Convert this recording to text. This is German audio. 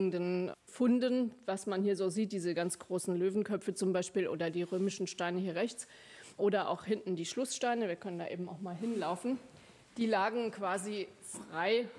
Funden, was man hier so sieht, diese ganz großen Löwenköpfe zum Beispiel oder die römischen Steine hier rechts oder auch hinten die Schlusssteine, wir können da eben auch mal hinlaufen, die lagen quasi frei